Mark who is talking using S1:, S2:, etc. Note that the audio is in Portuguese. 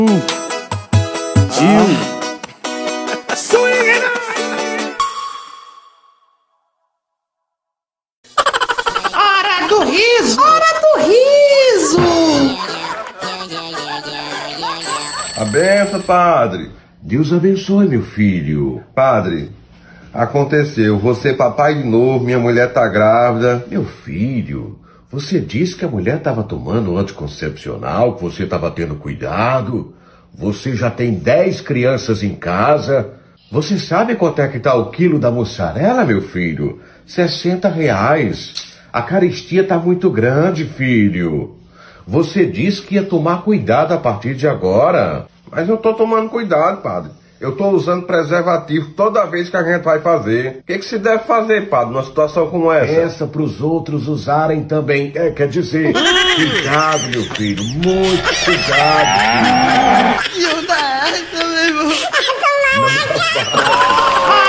S1: Hora do riso! Hora do riso!
S2: A benção, padre.
S3: Deus abençoe, meu filho.
S2: Padre, aconteceu. Você papai de novo, minha mulher tá grávida.
S3: Meu filho, você disse que a mulher estava tomando anticoncepcional, que você estava tendo cuidado. Você já tem 10 crianças em casa. Você sabe quanto é que tá o quilo da mussarela, meu filho? R$60. A carestia tá muito grande, filho. Você disse que ia tomar cuidado a partir de agora.
S2: Mas eu tô tomando cuidado, padre. Eu tô usando preservativo toda vez que a gente vai fazer. O que se deve fazer, padre, numa situação como essa?
S3: Essa pros outros usarem também. Quer dizer, cuidado, meu filho. Muito cuidado.
S1: Não dá, meu irmão.